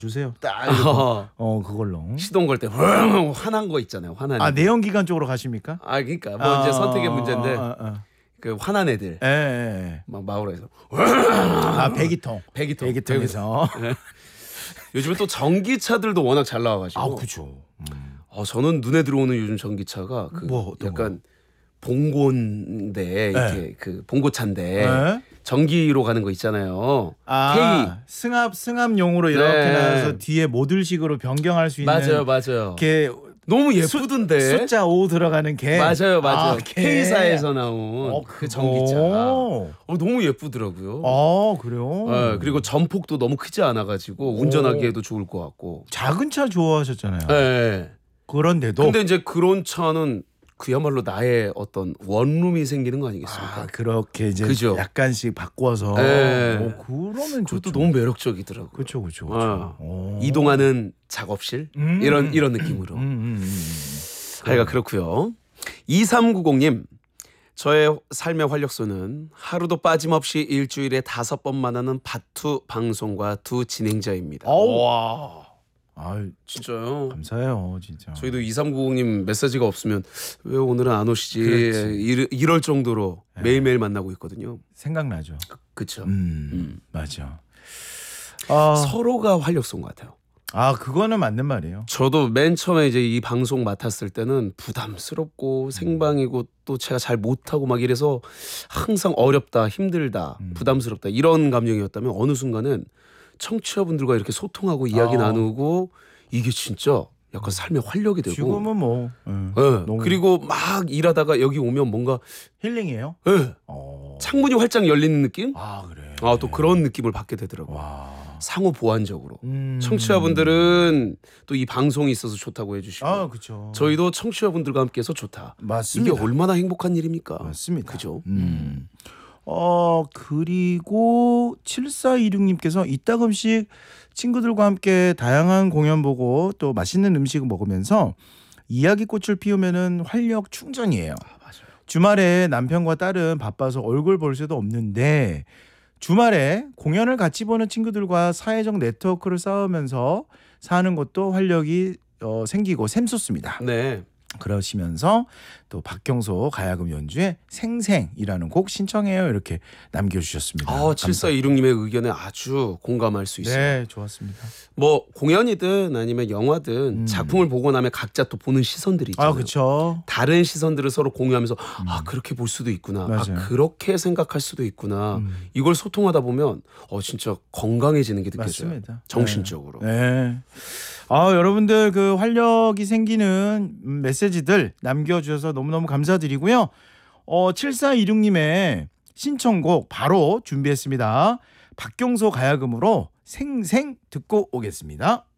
주세요. 딱 이거. 그걸로. 시동 걸 때 화난 거 있잖아요. 화난. 아 내연기관 쪽으로 가십니까? 아 그러니까 뭐 이제 선택의 문제인데 그 화난 애들. 예. 막 마을에서. 아 배기통. 배기통에서. 요즘은 또 전기차들도 워낙 잘 나와가지고. 아 그죠. 저는 눈에 들어오는 요즘 전기차가 그 약간 봉고인데 이렇게 그 봉고차인데 전기로 가는 거 있잖아요. K 승합용으로 이렇게 나와서 뒤에 모듈식으로 변경할 수 있는. 맞아요. 게 너무 예쁘던데. 숫자 5 들어가는 게. 맞아요. K사에서 나온 그 전기차. 너무 예쁘더라고요. 그래요? 그리고 전폭도 너무 크지 않아가지고 운전하기에도 좋을 것 같고. 작은 차 좋아하셨잖아요. 네. 그런데도. 근데 이제 그런 차는 그야말로 나의 어떤 원룸이 생기는 거 아니겠습니까? 그렇게 이제 그죠? 약간씩 바꿔서. 그러면 그것도 너무 매력적이더라고요. 그렇죠. 이동하는 작업실 이런 느낌으로. 하여가 그렇고요. 2390님, 저의 삶의 활력소는 하루도 빠짐없이 일주일에 5번만 하는 바투 방송과 두 진행자입니다. 와. 진짜요? 감사해요, 진짜. 저희도 2390님 메시지가 없으면 왜 오늘은 안 오시지? 이럴 정도로 매일매일 만나고 있거든요. 생각나죠. 그렇죠. 맞아. 서로가 활력소인 것 같아요. 그거는 맞는 말이에요. 저도 맨 처음에 이제 이 방송 맡았을 때는 부담스럽고 생방이고 또 제가 잘 못하고 막 이래서 항상 어렵다, 힘들다, 부담스럽다 이런 감정이었다면 어느 순간은 청취자분들과 이렇게 소통하고 이야기 나누고 이게 진짜 약간 삶의 활력이 되고. 지금은 뭐. 그리고 막 일하다가 여기 오면 뭔가 힐링이에요. 창문이 활짝 열리는 느낌? 그래. 또 그런 느낌을 받게 되더라고요. 상호 보완적으로. 청취자분들은 또 이 방송이 있어서 좋다고 해주시고. 그렇죠. 저희도 청취자분들과 함께해서 좋다. 맞습니다. 이게 얼마나 행복한 일입니까? 맞습니다. 그죠? 그리고 7426님께서 이따금씩 친구들과 함께 다양한 공연 보고 또 맛있는 음식 먹으면서 이야기꽃을 피우면은 활력 충전이에요. 맞아요. 주말에 남편과 딸은 바빠서 얼굴 볼 수도 없는데 주말에 공연을 같이 보는 친구들과 사회적 네트워크를 쌓으면서 사는 것도 활력이 생기고 샘솟습니다. 네. 그러시면서 또 박경소 가야금 연주의 생생이라는 곡 신청해요 이렇게 남겨주셨습니다. 7426님의 의견에 아주 공감할 수 있어요. 네, 좋았습니다. 뭐 공연이든 아니면 영화든 작품을 보고 나면 각자 또 보는 시선들이 있잖아요. 그렇죠. 다른 시선들을 서로 공유하면서 그렇게 볼 수도 있구나. 그렇게 생각할 수도 있구나. 이걸 소통하다 보면 진짜 건강해지는 게 느껴져요. 맞습니다. 정신적으로. 네. 여러분들 그 활력이 생기는 메시지들 남겨주셔서 너무너무 감사드리고요. 7426님의 신청곡 바로 준비했습니다. 박경소 가야금으로 생생 듣고 오겠습니다.